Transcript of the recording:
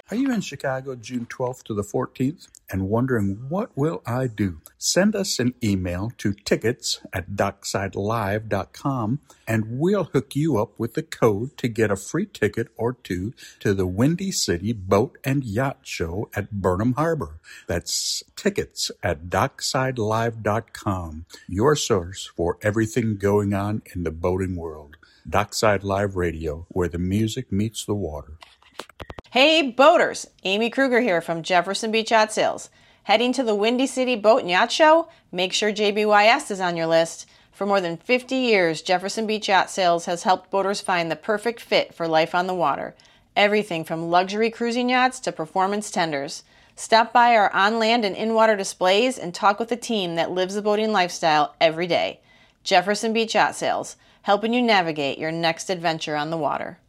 Are you in Chicago June 12th to the 14th and wondering what will I do? Send us an email to tickets@docksidellive.com and we'll hook you up with the code to get a free ticket or two to the Windy City Boat and Yacht Show at Burnham Harbor. That's tickets@docksidellive.com, your source for everything going on in the boating world. Dockside Live Radio, where the music meets the water. Hey boaters, Amy Kruger here from Jefferson Beach Yacht Sales. Heading to the Windy City Boat and Yacht Show? Make sure JBYS is on your list. For more than 50 years, Jefferson Beach Yacht Sales has helped boaters find the perfect fit for life on the water. Everything from luxury cruising yachts to performance tenders. Stop by our on-land and in-water displays and talk with a team that lives the boating lifestyle every day. Jefferson Beach Yacht Sales, helping you navigate your next adventure on the water.